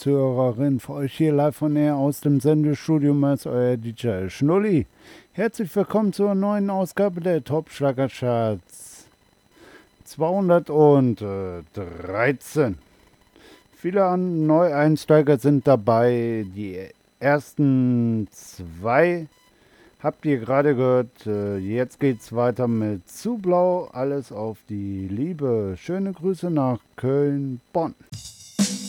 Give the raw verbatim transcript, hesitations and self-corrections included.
Zuhörerin, für euch hier live von näher aus dem Sendestudio ist euer D J Schnulli. Herzlich willkommen zur neuen Ausgabe der Top-Schlager-Charts zweihundertdreizehn. Viele an Neueinsteiger sind dabei. Die ersten zwei habt ihr gerade gehört. Äh, Jetzt geht's weiter mit Zu Blau, alles auf die Liebe. Schöne Grüße nach Köln, Bonn.